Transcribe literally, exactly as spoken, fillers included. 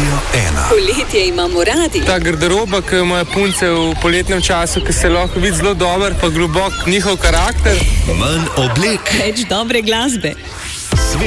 Radio ena. Poletje imamo radi. Ta garderoba, ki jo imajo punce v poletnem času, ki se lahko vidi zelo dober, pa globok njihov karakter. Manj oblek. Več dobre glasbe.